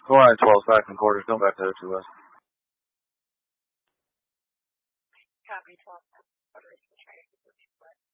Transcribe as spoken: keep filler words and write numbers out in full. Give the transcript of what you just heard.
Hawaiian twelve, second quarters, come back to O two West. Copy twelve.